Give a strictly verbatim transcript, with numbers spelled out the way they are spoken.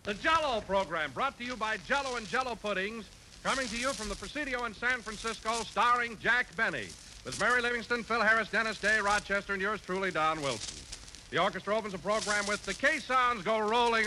The Jell-O program, brought to you by Jell-O and Jell-O Puddings, coming to you from the Presidio in San Francisco, starring Jack Benny, with Mary Livingston, Phil Harris, Dennis Day, Rochester, and yours truly, Don Wilson. The orchestra opens the program with The K-Sounds Go Rolling